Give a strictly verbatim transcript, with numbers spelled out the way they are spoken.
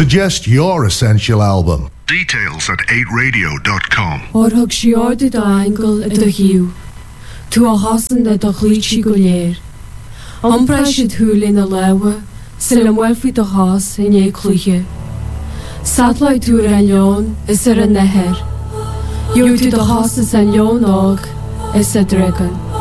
Suggest your essential album. Details at eight radio dot com. Or hug shiordi da angle at a hiu. Tu a hasen at a chlichi gulier. Ombrashid hul in a lewe, silam welfi da has in ye cliche. Satellite tour an yon is er a neher. You to the houses and yon og is a dragon.